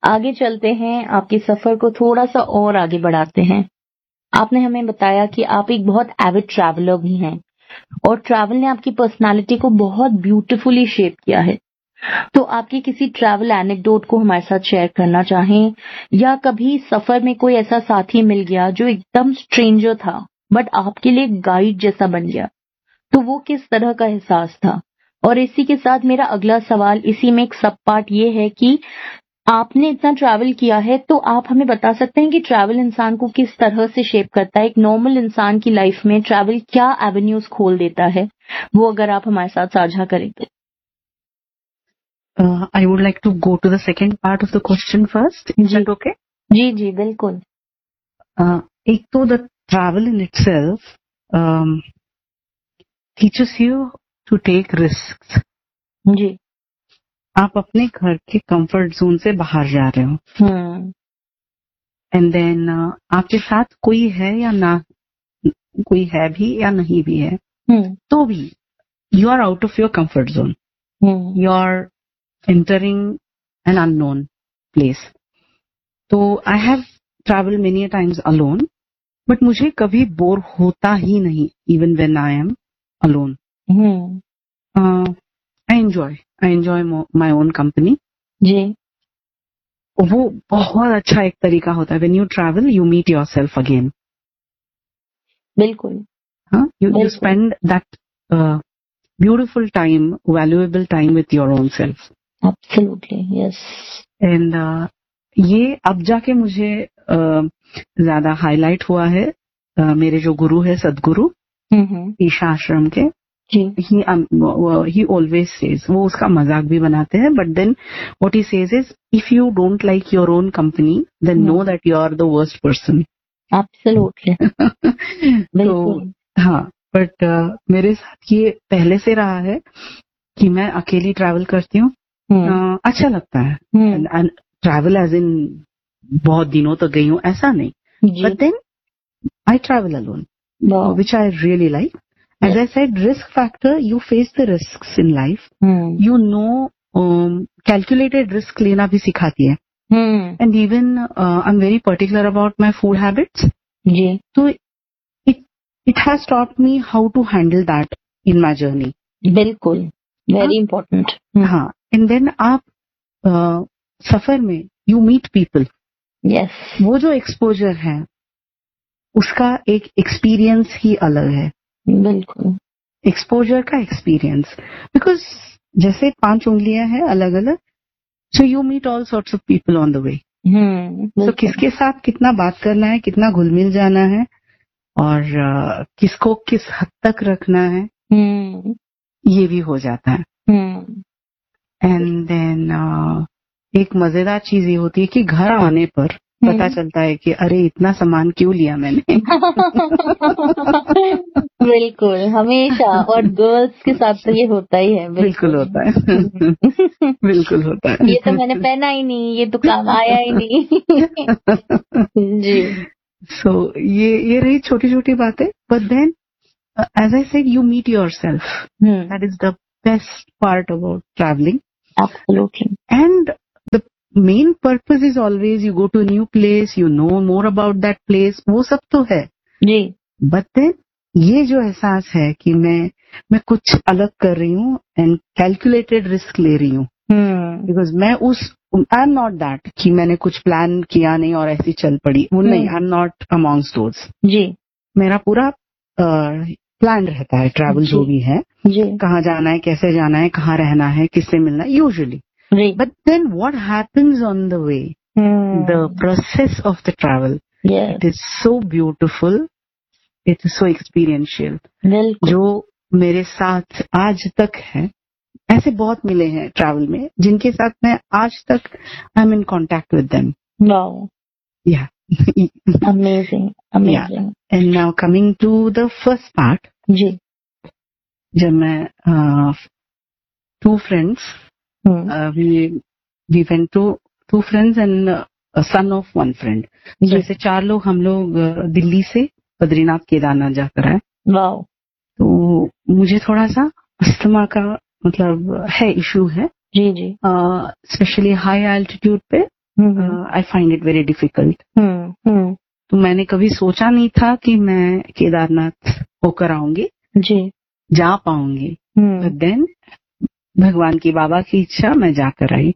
आगे चलते हैं, आपके सफर को थोड़ा सा और आगे बढ़ाते हैं। आपने हमें बताया कि आप एक बहुत एविड ट्रैवलर भी हैं और ट्रैवल ने आपकी पर्सनालिटी को बहुत ब्यूटीफुली शेप किया है। तो आपकी किसी ट्रैवल एनेक्डोट को हमारे साथ शेयर करना चाहें, या कभी सफर में कोई ऐसा साथी मिल गया जो एकदम स्ट्रेंजर था बट आपके लिए गाइड जैसा बन गया, तो वो किस तरह का एहसास था? और इसी के साथ मेरा अगला सवाल, इसी में एक सब पार्ट ये है कि आपने इतना ट्रैवल किया है, तो आप हमें बता सकते हैं कि ट्रैवल इंसान को किस तरह से शेप करता है? एक नॉर्मल इंसान की लाइफ में ट्रैवल क्या एवेन्यूज खोल देता है, वो अगर आप हमारे साथ साझा करें तो। I would like to go to the second part of the question first. Is that okay? जी जी बिल्कुल। एक तो the travel in itself teaches you to take risks. जी। आप अपने घर के कंफर्ट जोन से बाहर जा रहे हो, एंड देन आपके साथ कोई है या ना, कोई है भी या नहीं भी है, तो भी you are out of your comfort zone, you are entering an unknown place. तो I have travel many times alone, but मुझे कभी बोर होता ही नहीं, even when I am alone. I enjoy my own company. जी। वो बहुत अच्छा एक तरीका होता है। When you travel you meet yourself again. बिल्कुल। You spend that beautiful time, valuable time with your own self. Absolutely, yes. And ये अब जाके मुझे ज्यादा हाईलाइट हुआ है। मेरे जो गुरु है सदगुरु ईशा आश्रम के, he always says, वो उसका मजाक भी बनाते हैं, but then what he says is, if you don't like your own company, then know that you are the worst person. Absolutely. तो हाँ, बट मेरे साथ ये पहले से रहा है कि मैं अकेली ट्रैवल करती हूँ। अच्छा लगता है। ट्रैवल एज इन बहुत दिनों तक गई हूँ ऐसा नहीं, but then I travel alone, which I really like. As I said, risk factor, you face the risks in life. You know, calculated risk लेना भी सिखाती है. And even I'm very particular about my food habits. Ji. So it has taught me how to handle that in my journey. बिल्कुल. Very important. हाँ. And then आप सफर में you meet people. Yes. वो जो exposure है उसका एक experience ही अलग है. बिल्कुल. एक्सपोजर का एक्सपीरियंस, बिकॉज जैसे 5 उंगलियां हैं अलग अलग, so you meet all sorts of people on the way. सो किसके साथ कितना बात करना है, कितना घुल मिल जाना है, और किसको किस हद तक रखना है, ये भी हो जाता है. एंड देन एक मजेदार चीज ये होती है कि घर आने पर पता चलता है कि अरे इतना सामान क्यों लिया मैंने. बिल्कुल, हमेशा. और गर्ल्स के साथ तो ये होता ही है. बिल्कुल होता है. बिल्कुल होता है. ये तो मैंने पहना ही नहीं, ये तो काम आया ही नहीं. जी. सो ये रही छोटी छोटी बातें, but then as I said you meet yourself. That is the best part about travelling. Absolutely. And main purpose is always you go to new place, you know more about that place, वो सब तो है जी. But then ये जो एहसास है कि मैं कुछ अलग कर रही हूँ एंड कैलकुलेटेड रिस्क ले रही हूँ, बिकॉज मैं आई एम नॉट दैट कि मैंने कुछ प्लान किया नहीं और ऐसी चल पड़ी, वो नहीं. I am not amongst those. जी. मेरा पूरा प्लान रहता है ट्रैवल जो भी है, कहाँ जाना है, कैसे जाना है, कहाँ रहना है, किससे मिलना है, usually. But then what happens on the way, the process of the travel, it is so beautiful, it is so experiential. जो मेरे साथ आज तक है, ऐसे बहुत मिले हैं ट्रैवल में जिनके साथ मैं आज तक I am in contact with them. Wow. Yeah. Amazing. Yeah. And now coming to the first part. जी. जब मैं 2 friends, we went to 2 friends and a son of 1 friend. जैसे 4 लोग हम लोग दिल्ली से बद्रीनाथ केदारनाथ जाकर आए. वाओ. तो मुझे थोड़ा सा अस्थमा का मतलब है, इशू है. जी जी. स्पेशली हाई एल्टीट्यूड पे I find it very difficult. तो मैंने कभी सोचा नहीं था कि मैं केदारनाथ होकर आऊंगी, जी, जा पाऊंगी, बट देन भगवान की, बाबा की इच्छा, मैं जाकर आई।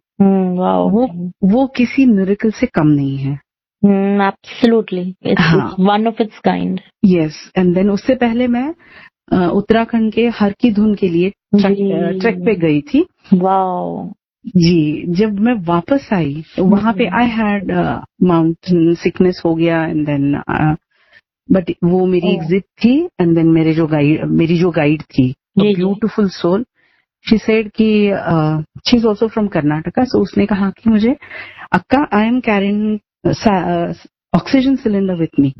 वो किसी मिरेकल से कम नहीं है। Absolutely, it's one of its kind. Yes, and then उससे पहले मैं उत्तराखंड के हर की धुन के लिए ट्रैक पे गई थी। वाओ जी, जब मैं वापस आई वहां पे आई हैड माउंटेन सिकनेस हो गया, एंड देन बट वो मेरी एग्जिट थी, एंड देन मेरी जो गाइड थी, ब्यूटीफुल सोल, शी सेड कि she is also from Karnataka, सो उसने कहा कि मुझे, अक्का, I am carrying oxygen cylinder with me,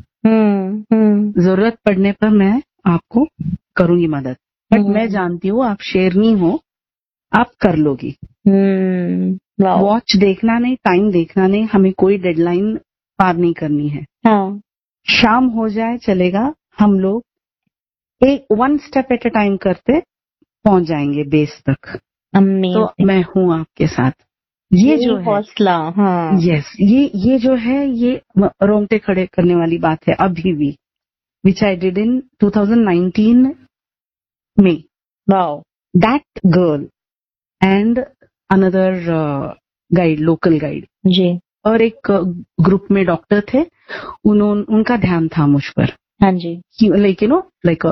जरूरत पड़ने पर मैं आपको करूंगी मदद, बट मैं जानती हूँ आप शेरनी हो, आप कर लोगी। वॉच देखना नहीं, टाइम देखना नहीं, हमें कोई डेडलाइन पार नहीं करनी है। शाम हो जाए चलेगा, हम लोग एक 1 स्टेप एट अ टाइम करते पहुंच जाएंगे बेस तक। तो मैं हूँ आपके साथ। ये जो है हौसला, यस, ये जो है, ये रोंगटे खड़े करने वाली बात है अभी भी, विच आई डिड इन 2019 में। That girl and another guide, local guide जी, और एक ग्रुप में डॉक्टर थे, उनका ध्यान था मुझ पर। हाँ जी, like you know, like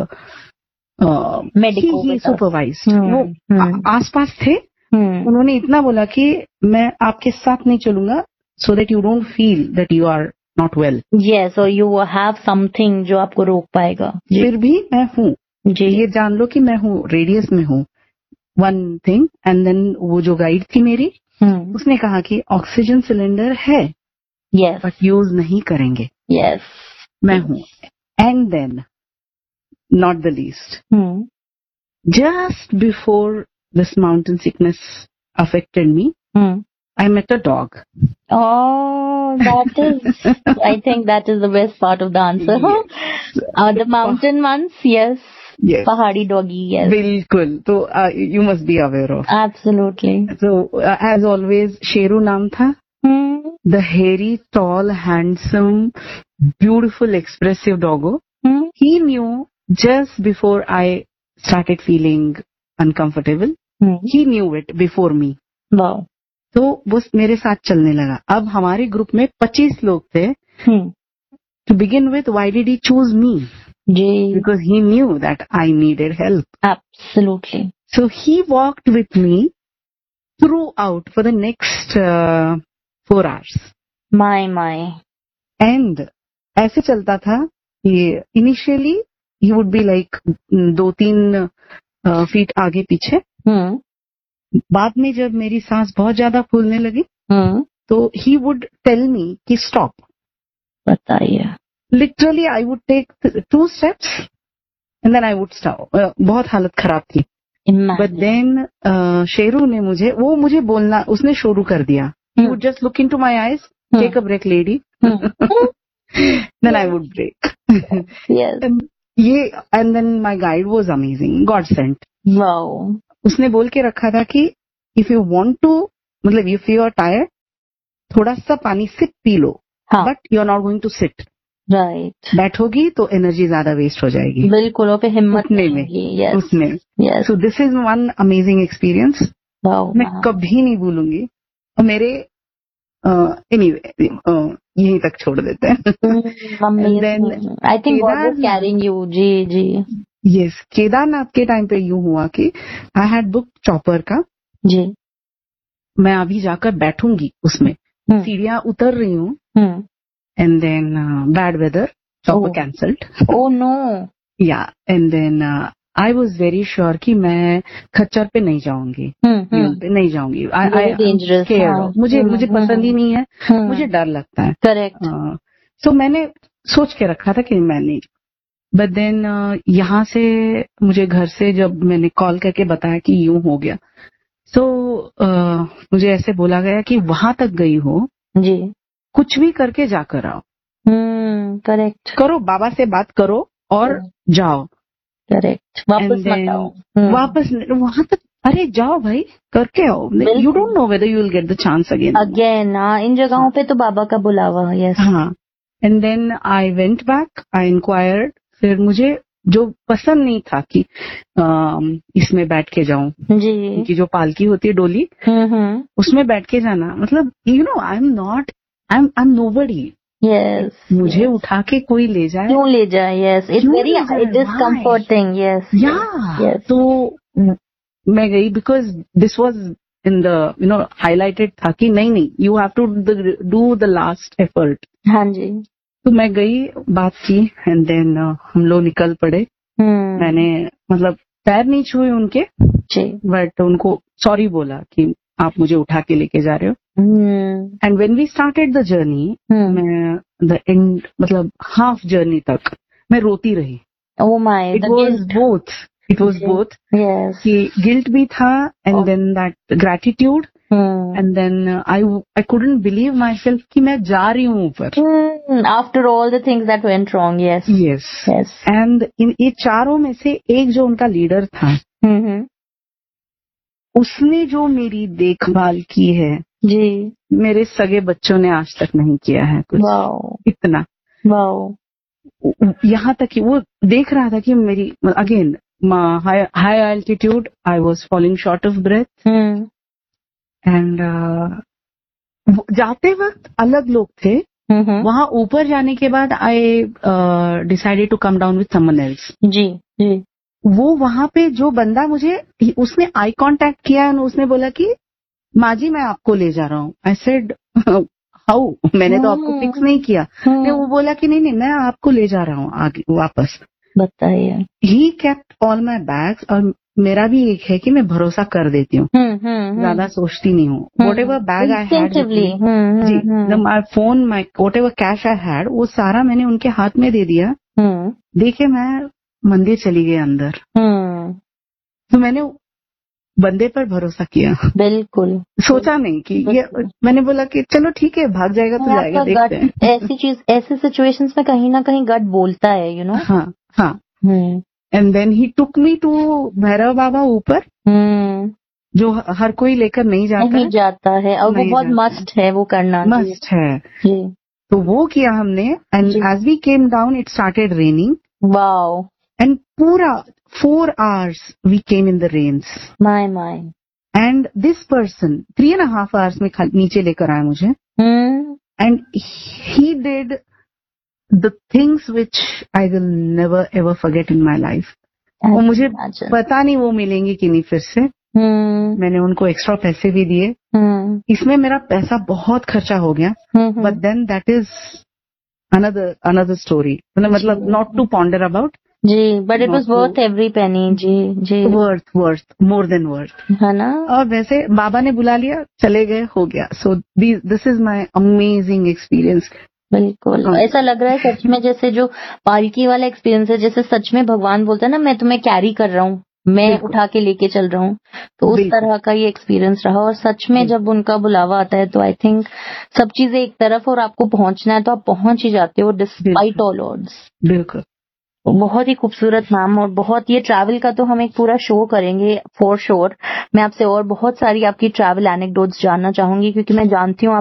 medical supervised, वो आसपास थे। उन्होंने इतना बोला कि मैं आपके साथ नहीं चलूंगा, so that you don't feel that you are not well. Yes, और यू हैव समथिंग जो आपको रोक पाएगा। फिर भी मैं हूँ, ये जान लो कि मैं हूँ, रेडियस में हूँ, वन थिंग। एंड देन वो जो गाइड थी मेरी, उसने कहा कि ऑक्सीजन सिलेंडर है, बट यूज नहीं करेंगे। मैं हूँ। And then not the least, just before this mountain sickness affected me, I met a dog. Oh, that is, I think that is the best part of the answer. Yes. The mountain ones, yes. Pahadi doggy, yes. बिल्कुल, तो you must be aware of. Absolutely. So as always, Sheru नाम था. The hairy, tall, handsome, beautiful, expressive doggo. He knew just before I started feeling uncomfortable, he knew it before me. Wow. तो वो मेरे साथ चलने लगा। अब हमारे ग्रुप में 25 लोग थे। To begin with, why did he choose me? Because he knew that I needed help. Absolutely. So he walked with me throughout for the next 4 hours. My. And ऐसे चलता था कि initially he would be like 2-3 feet आगे पीछे। बाद में जब मेरी सांस बहुत ज्यादा फूलने लगी, तो he would tell me कि stop. बताइए। Literally I would take 2 steps and then I would stop. बहुत हालत खराब थी। But then शेरू ने मुझे बोलना, उसने शुरू कर दिया। He would just look into my eyes, take a break lady. Then I would break. Yes. And then my guide was amazing, God sent. Wow. उसने बोल के रखा था कि if you want to, मतलब if you are tired, थोड़ा सा पानी SIP P low, but you are not going to sit. Right. बैठोगी तो एनर्जी ज्यादा वेस्ट हो जाएगी। बिल्कुल, और फिर हिम्मत उठने में। Yes. उसने। Yes. So this is one amazing experience. Wow. मैं कभी नहीं भूलूंगी। और मेरे anyway, यहीं तक छोड़ देते हैं। I think God was carrying you. Ji. Yes, Kedarnath के टाइम पे यूं हुआ कि I had booked चॉपर का। जी। मैं अभी जाकर बैठूंगी उसमें, सीढ़ियां उतर रही हूँ, and then bad weather, chopper cancelled. Oh no. Yeah, and then I was very sure कि मैं खच्चर पे नहीं जाऊंगी, पे नहीं जाऊंगी। Dangerous. मुझे पसंद ही नहीं है, मुझे डर लगता है। Correct. So मैंने सोच के रखा था कि मैं नहीं। बट देन यहाँ से मुझे घर से जब मैंने कॉल करके बताया कि यूं हो गया, तो मुझे ऐसे बोला गया कि वहां तक गई हो जी, कुछ भी करके जाकर आओ। करेक्ट। करो, बाबा से बात करो और जाओ। करेक्ट। वापस मत आओ। वापस वहां तक अरे जाओ भाई, करके आओ, you don't know whether you will get the chance again in जगहों पे तो बाबा का बुलावा। यस। हाँ, and then I went back, I inquired. फिर मुझे जो पसंद नहीं था कि इसमें बैठ के जाऊं जी, क्योंकि जो पालकी होती है डोली, उसमें बैठ के जाना, मतलब you know I am nobody. Yes, मुझे उठा के कोई ले जाए, क्यों ले जाए? Yes, it is comforting. Yes, या तो मैं गई because this was in the you know highlighted था कि नहीं you have to do the last effort. हाँ जी। तो मैं गई, बात की, एंड देन हम लोग निकल पड़े। मैंने मतलब पैर नहीं छुए उनके, बट उनको सॉरी बोला कि आप मुझे उठा के लेके जा रहे हो। And when we started the journey, मैं द एंड मतलब हाफ जर्नी तक मैं रोती रही। Oh my, it was both कि गिल्ट भी था, and then that gratitude, and then I couldn't believe my self कि मैं जा रही हूँ ऊपर after all the things that went wrong. Yes yes. And in ये चारों में से एक जो उनका लीडर था, उसने जो मेरी देखभाल की है जी, मेरे सगे बच्चों ने आज तक नहीं किया है कुछ। इतना यहाँ तक कि वो देख रहा था कि मेरी again high altitude, I was falling short of breath, and जाते वक्त अलग लोग थे, वहां ऊपर जाने के बाद I decided to come down with someone else. जी जी। वो वहां पे जो बंदा उसने आई कांटेक्ट किया, उसने बोला कि माँ जी मैं आपको ले जा रहा हूँ। आई सेड हाउ, मैंने तो आपको फिक्स नहीं किया। वो बोला कि नहीं मैं आपको ले जा रहा हूँ आगे वापस। बताइए। He kept all my bags, और मेरा भी एक है कि मैं भरोसा कर देती हूँ, ज्यादा सोचती नहीं हूँ। What ever bag I had ji, my phone, my what ever cash I had, वो सारा मैंने उनके हाथ में दे दिया। देखिए मैं मंदिर चली गई अंदर। तो मैंने बंदे पर भरोसा किया, बिल्कुल सोचा नहीं कि ये, मैंने बोला कि चलो ठीक है, भाग जाएगा तो जाएगा, देखते हैं। ऐसी चीज, ऐसे सिचुएशंस में कहीं ना कहीं गट बोलता है, यू नो। हाँ। And then he took me to Bhairav बाबा ऊपर, जो हर कोई लेकर नहीं जाता है, और वो बहुत मस्ट है, वो करना मस्ट है। तो वो किया हमने, and as we came down it started raining. Wow. And पूरा 4 hours we came in the rains. My. And this person 3.5 hours में नीचे लेकर आया मुझे. And he did the things which I will never ever forget in my life. और मुझे पता नहीं वो मिलेंगी कि नहीं फिर से। मैंने उनको एक्स्ट्रा पैसे भी दिए। इसमें मेरा पैसा बहुत खर्चा हो गया, but then that is another story. मतलब not to ponder about. Ji, but it was worth every penny. Ji, worth more than worth, है ना। और वैसे बाबा ने बुला लिया, चले गए, हो गया। So this is my amazing experience. बिल्कुल ऐसा लग रहा है सच में, जैसे जो पालकी वाला एक्सपीरियंस है, जैसे सच में भगवान बोलता है ना, मैं तुम्हें कैरी कर रहा हूँ, मैं उठा के लेके चल रहा हूँ। तो उस तरह का ये एक्सपीरियंस रहा, और सच में जब उनका बुलावा आता है तो आई थिंक सब चीजें एक तरफ, और आपको पहुंचना है तो आप पहुंच ही जाते हो डिस्पाइट ऑल ऑड्स। बिल्कुल। बहुत ही खूबसूरत मैम, और बहुत, ये ट्रैवल का तो हम एक पूरा शो करेंगे फॉर श्योर। मैं आपसे और बहुत सारी आपकी ट्रैवल एनेक्डोट्स जानना चाहूंगी, क्योंकि मैं जानती हूँ